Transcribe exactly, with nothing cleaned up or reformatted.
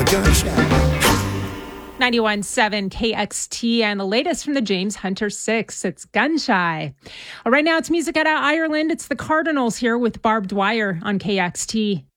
gun shy. ninety-one point seven K X T and the latest from the James Hunter Six. It's Gun Shy. Well, right now it's music out of Ireland. It's the Cardinals here with Barb Dwyer on K X T.